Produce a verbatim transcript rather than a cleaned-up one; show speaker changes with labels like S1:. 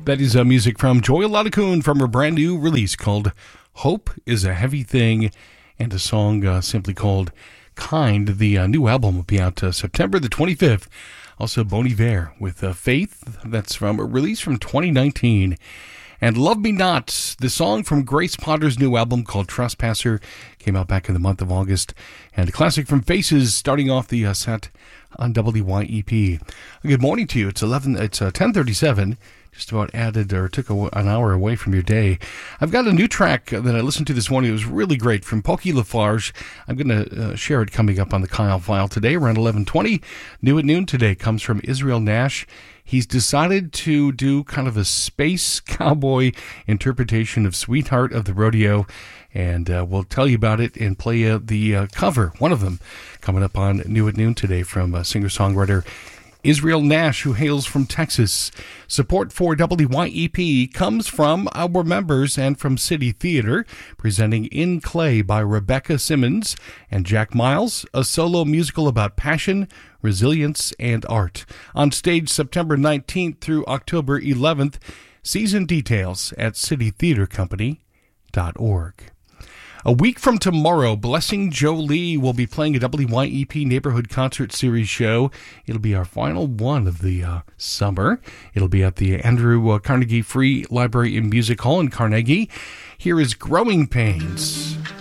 S1: That is uh, music from Joy Ladakun from her brand new release called Hope is a Heavy Thing, and a song uh, simply called Kind. The uh, new album will be out uh, September the twenty-fifth. Also, Bon Iver with uh, Faith. That's from a release from twenty nineteen. And Love Me Not, the song from Grace Potter's new album called Trespasser, came out back in the month of August. And a classic from Faces, starting off the uh, set on W Y E P. Good morning to you. It's eleven. It's uh, ten thirty-seven. Just about added or took a, an hour away from your day. I've got a new track that I listened to this morning. It was really great from Pokey Lafarge. I'm going to uh, share it coming up on the Kyle File today around eleven twenty. New at noon today comes from Israel Nash. He's decided to do kind of a space cowboy interpretation of Sweetheart of the Rodeo, and uh, we'll tell you about it and play uh, the uh, cover, one of them, coming up on New at Noon today from uh, singer-songwriter Israel Nash, who hails from Texas. Support for W Y E P comes from our members and from City Theater, presenting In Clay by Rebecca Simmons and Jack Miles, a solo musical about passion, resilience, and art. On stage September nineteenth through October eleventh. Season details at city theater company dot org. A week from tomorrow, Blessing Jolie will be playing a W Y E P Neighborhood Concert Series show. It'll be our final one of the uh, summer. It'll be at the Andrew uh, Carnegie Free Library and Music Hall in Carnegie. Here is Growing Pains.